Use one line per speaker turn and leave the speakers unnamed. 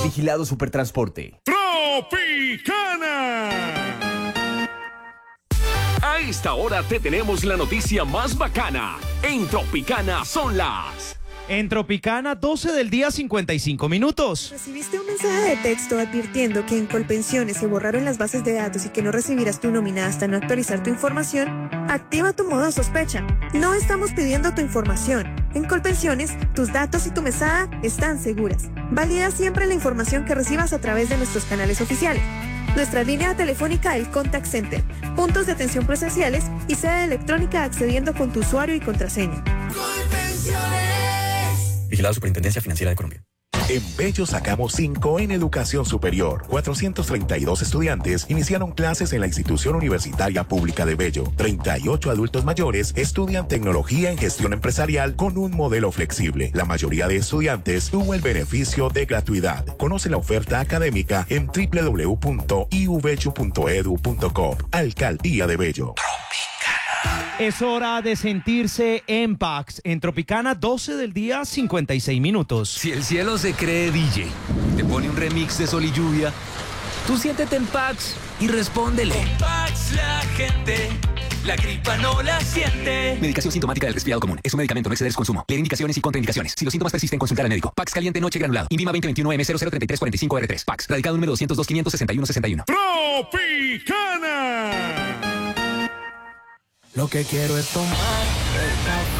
Vigilado Supertransporte.
Tropicana. A esta hora te tenemos la noticia más bacana. En Tropicana son las...
En Tropicana, 12 del día, 55 minutos.
¿Recibiste un mensaje de texto advirtiendo que en Colpensiones se borraron las bases de datos y que no recibirás tu nómina hasta no actualizar tu información? Activa tu modo sospecha. No estamos pidiendo tu información. En Colpensiones, tus datos y tu mesada están seguras. Valida siempre la información que recibas a través de nuestros canales oficiales. Nuestra línea telefónica, el Contact Center, puntos de atención presenciales y sede electrónica accediendo con tu usuario y contraseña.
Vigilado Superintendencia Financiera de Colombia.
En Bello sacamos 5 en educación superior. 432 estudiantes iniciaron clases en la institución universitaria pública de Bello. 38 adultos mayores estudian tecnología en gestión empresarial con un modelo flexible. La mayoría de estudiantes tuvo el beneficio de gratuidad. Conoce la oferta académica en www.iubello.edu.co. Alcaldía de Bello.
Es hora de sentirse en Pax. En Tropicana, 12 del día, 56 minutos.
Si el cielo se cree DJ, te pone un remix de Sol y Lluvia, tú siéntete en Pax y respóndele.
En Pax la gente, la gripa no la siente.
Medicación sintomática del resfriado común. Es un medicamento, no exceder su consumo. Leer indicaciones y contraindicaciones. Si los síntomas persisten, consultar al médico. Pax caliente noche granulado. Invima 2021M003345R3. Pax. Radicado número 202-561-61.
Tropicana.
Lo que quiero es tomar el café